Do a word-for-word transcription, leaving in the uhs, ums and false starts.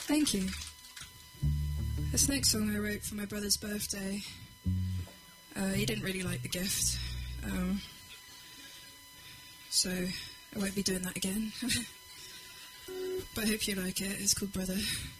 Thank you. This next song I wrote for my brother's birthday. Uh, he didn't really like the gift, um, so I won't be doing that again. But I hope you like it. It's called Brother.